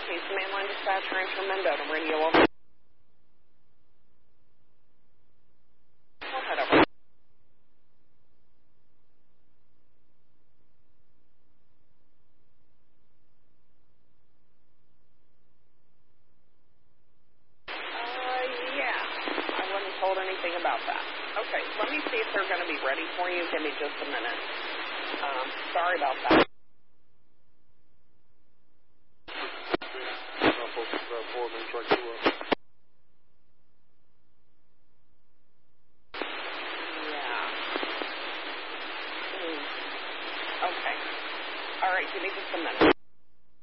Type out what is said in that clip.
He's the mainline dispatcher in Mendota. Radio over. Go ahead, over. Yeah. I wasn't told anything about that. Okay, let me see if they're going to be ready for you. Give me just a minute. Sorry about that. Four minutes right to